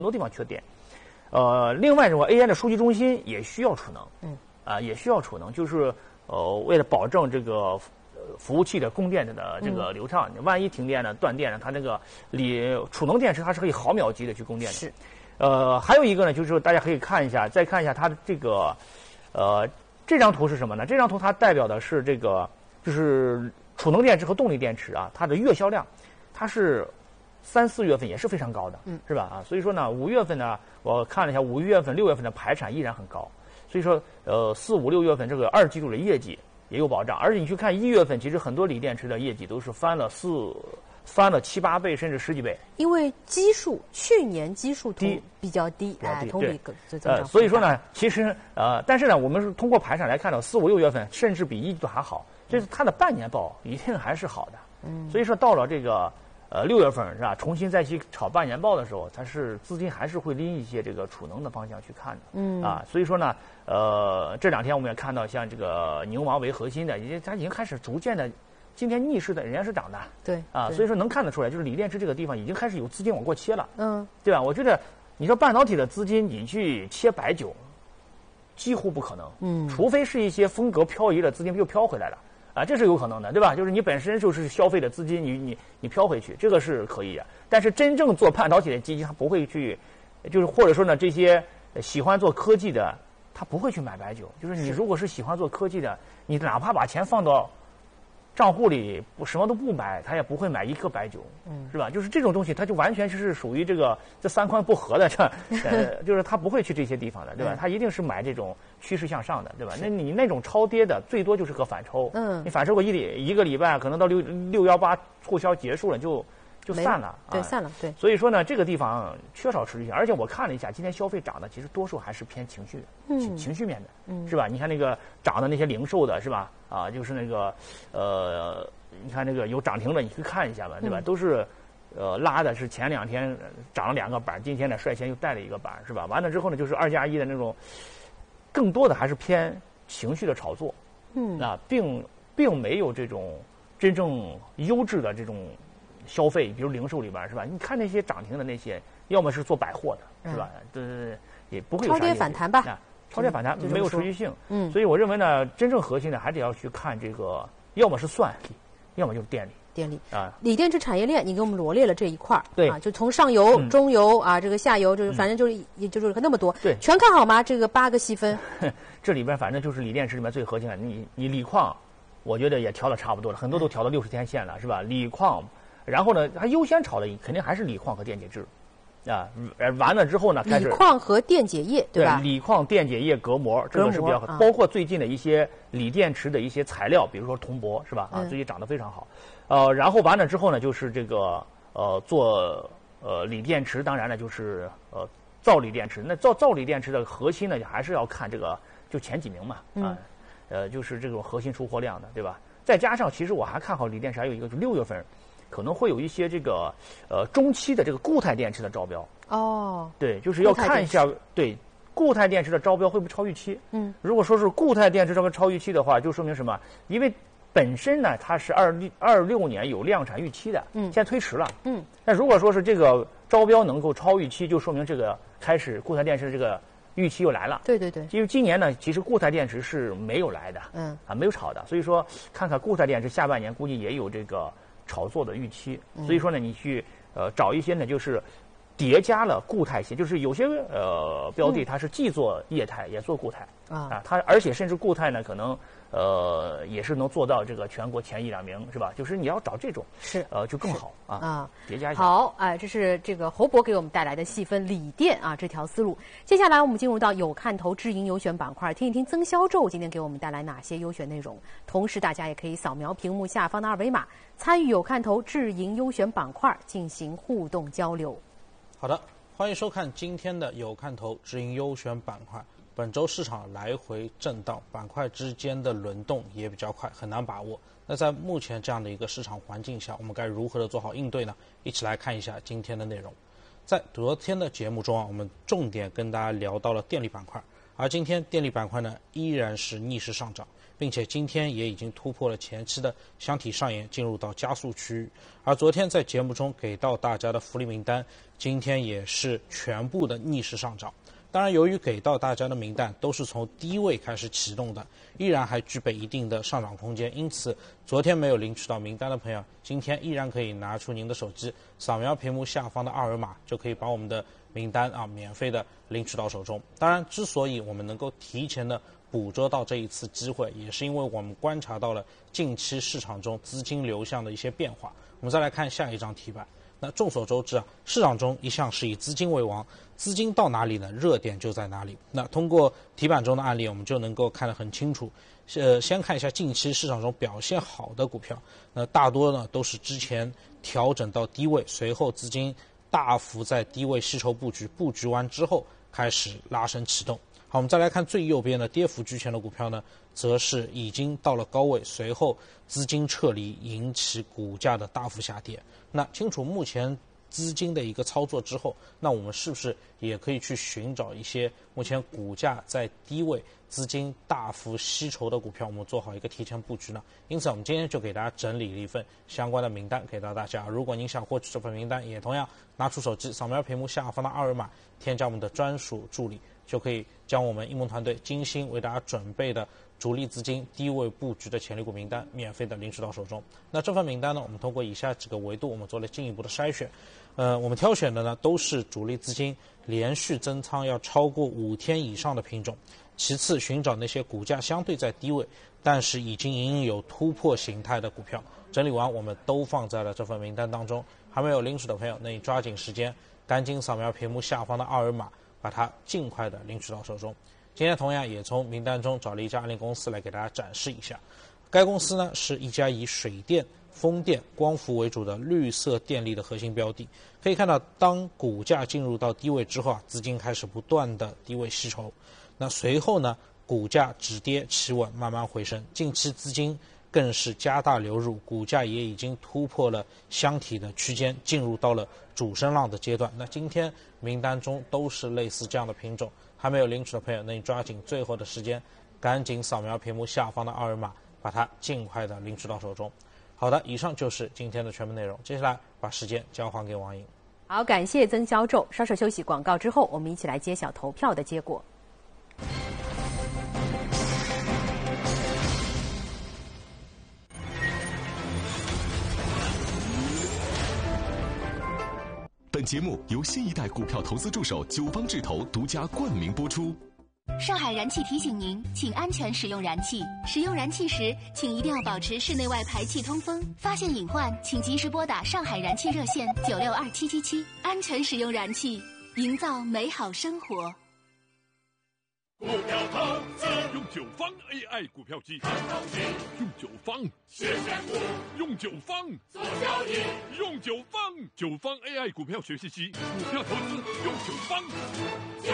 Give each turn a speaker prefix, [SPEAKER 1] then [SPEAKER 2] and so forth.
[SPEAKER 1] 多地方缺电。另外这个 AI 的数据中心也需要储能，也需要储能，就是为了保证这个服务器的供电的这个流畅，万一停电了、断电了，它这个储能电池它是可以毫秒级的去供电的。
[SPEAKER 2] 是。
[SPEAKER 1] 还有一个呢，就是大家可以看一下，再看一下它的这个这张图是什么呢？这张图它代表的是这个就是储能电池和动力电池啊，它的月销量，它是3、4月份也是非常高的，是吧？啊，所以说呢，5月份呢，我看了一下5月份、6月份的排产依然很高，所以说4、5、6月份这个2季度的业绩也有保障，而且你去看1月份，其实很多锂电池的业绩都是翻了7、8倍，甚至10几倍。
[SPEAKER 2] 因为去年基数比较低，同比增长。
[SPEAKER 1] 所以说呢，其实但是呢，我们是通过排产来看到4、5、6月份甚至比1季度还好，所以它的半年报一定还是好的。所以说到了这个6月份是吧，重新再去炒半年报的时候，它是资金还是会拎一些这个储能的方向去看的。所以说呢，这2天我们也看到像这个宁王为核心的，它已经开始逐渐的。今天逆势的人家是涨的，
[SPEAKER 2] 对
[SPEAKER 1] 所以说能看得出来，就是锂电池这个地方已经开始有资金往过切了，对吧？我觉得你说半导体的资金你去切白酒，几乎不可能，除非是一些风格漂移的资金又飘回来了，这是有可能的，对吧？就是你本身就是消费的资金，你飘回去，这个是可以的。但是真正做半导体的基金，他不会去，就是或者说呢，这些喜欢做科技的，他不会去买白酒。就是你如果是喜欢做科技的，你哪怕把钱放到账户里什么都不买，他也不会买1颗白酒，是吧？就是这种东西，它就完全是属于这三观不合的，就是他不会去这些地方的，对吧？他一定是买这种趋势向上的，对吧？那你那种超跌的，最多就是个反抽，你反抽个一个礼拜，可能到618促销结束了就散了，
[SPEAKER 2] 对，散了，对。
[SPEAKER 1] 所以说呢，这个地方缺少持续性，而且我看了一下，今天消费涨的其实多数还是偏情绪的，情绪面的，是吧？你看那个涨的那些零售的，是吧？就是那个你看那个有涨停的，你去看一下吧，对吧？都是拉的是前2天涨了2个板，今天呢率先又带了1个板，是吧？完了之后呢，就是2+1的那种，更多的还是偏情绪的炒作，并没有这种真正优质的这种消费，比如零售里边，是吧？你看那些涨停的那些，要么是做百货的，是吧？也不会有
[SPEAKER 2] 超跌反弹吧？
[SPEAKER 1] 超跌反弹没有持续性，所以我认为呢，真正核心的还得要去看这个，要么是算力，要么就是电力。
[SPEAKER 2] 锂电池产业链，你给我们罗列了这一块儿，
[SPEAKER 1] 对
[SPEAKER 2] 就从上游、中游这个下游，就是反正也就是那么多，
[SPEAKER 1] 对，
[SPEAKER 2] 全看好吗？这个8个细分，
[SPEAKER 1] 这里边反正就是锂电池里面最核心的，你锂矿，我觉得也调的差不多了，很多都调到60天线了，是吧？锂矿，然后呢，它优先炒的肯定还是锂矿和电解质。完了之后呢，开始
[SPEAKER 2] 锂矿和电解液，对吧？
[SPEAKER 1] 锂矿、电解液、隔膜，这个是比较好。包括最近的一些锂电池的一些材料，比如说铜箔，是吧？最近涨得非常好。然后完了之后呢，就是这个做锂电池，当然呢就是造锂电池。那造锂电池的核心呢，还是要看这个就前几名嘛，就是这种核心出货量的，对吧？再加上其实我还看好锂电池，还有一个就6月份。可能会有一些这个中期的这个固态电池的招标对，就是要看一下对固态电池的招标会不会超预期。如果说是固态电池招标超预期的话，就说明什么？因为本身呢它是26年有量产预期的，现在推迟了。但如果说是这个招标能够超预期，就说明这个开始固态电池的这个预期又来了。
[SPEAKER 2] 对，
[SPEAKER 1] 因为今年呢，其实固态电池是没有来的，没有炒的，所以说看看固态电池下半年估计也有这个炒作的预期，所以说呢，你去找一些呢，就是叠加了固态些，就是有些标的它是既做液态也做固态它而且甚至固态呢可能也是能做到这个全国前1、2名，是吧？就是你要找这种就更好叠加一下。
[SPEAKER 2] 好，这是这个侯博给我们带来的细分锂电这条思路。接下来我们进入到有看头智盈优选板块，听一听曾销宙今天给我们带来哪些优选内容。同时，大家也可以扫描屏幕下方的2维码，参与有看头智盈优选板块进行互动交流。
[SPEAKER 3] 好的，欢迎收看今天的有看头智盈优选板块。本周市场来回震荡，板块之间的轮动也比较快，很难把握。那在目前这样的一个市场环境下，我们该如何的做好应对呢？一起来看一下今天的内容。在昨天的节目中我们重点跟大家聊到了电力板块。 而今天电力板块呢依然是逆势上涨，并且今天也已经突破了前期的箱体上沿，进入到加速区域。而昨天在节目中给到大家的福利名单，今天也是全部的逆势上涨。当然，由于给到大家的名单都是从低位开始启动的，依然还具备一定的上涨空间，因此昨天没有领取到名单的朋友，今天依然可以拿出您的手机，扫描屏幕下方的二维码，就可以把我们的名单免费的领取到手中。当然，之所以我们能够提前的捕捉到这一次机会，也是因为我们观察到了近期市场中资金流向的一些变化。我们再来看下一张题板。那众所周知市场中一向是以资金为王，资金到哪里呢，热点就在哪里。那通过题板中的案例，我们就能够看得很清楚。先看一下近期市场中表现好的股票，那大多呢都是之前调整到低位，随后资金大幅在低位吸筹布局完之后开始拉升启动。好，我们再来看最右边的跌幅居前的股票呢，则是已经到了高位，随后资金撤离，引起股价的大幅下跌。那清楚目前资金的一个操作之后，那我们是不是也可以去寻找一些目前股价在低位、资金大幅吸筹的股票，我们做好一个提前布局呢？因此，我们今天就给大家整理了一份相关的名单给到大家。如果您想获取这份名单，也同样拿出手机，扫描屏幕下方的二维码，添加我们的专属助理，就可以将我们一梦团队精心为大家准备的主力资金低位布局的潜力股名单免费的领取到手中。那这份名单呢，我们通过以下几个维度，我们做了进一步的筛选。我们挑选的呢都是主力资金连续增仓要超过5天以上的品种。其次，寻找那些股价相对在低位，但是已经隐隐有突破形态的股票。整理完，我们都放在了这份名单当中。还没有领取的朋友，那你抓紧时间，赶紧扫描屏幕下方的二维码，把它尽快的领取到手中。今天同样也从名单中找了一家案例公司来给大家展示一下。该公司呢是一家以水电、风电、光伏为主的绿色电力的核心标的。可以看到，当股价进入到低位之后资金开始不断的低位吸筹。那随后呢，股价止跌企稳，慢慢回升。近期资金更是加大流入，股价也已经突破了箱体的区间，进入到了主升浪的阶段。那今天名单中都是类似这样的品种。还没有领取的朋友，那你抓紧最后的时间，赶紧扫描屏幕下方的二维码，把它尽快的领取到手中。好的，以上就是今天的全部内容。接下来把时间交还给王莹。
[SPEAKER 2] 好，感谢曾销售。稍事休息，广告之后，我们一起来揭晓投票的结果。
[SPEAKER 4] 本节目由新一代股票投资助手九方智投独家冠名播出。
[SPEAKER 5] 上海燃气提醒您，请安全使用燃气。使用燃气时，请一定要保持室内外排气通风。发现隐患，请及时拨打上海燃气热线962777。安全使用燃气，营造美好生活。
[SPEAKER 6] 股票投资用九方 AI 股票机，用九方谢选股，用九方做交易，用九方AI 股票学习机，股票投资用九方。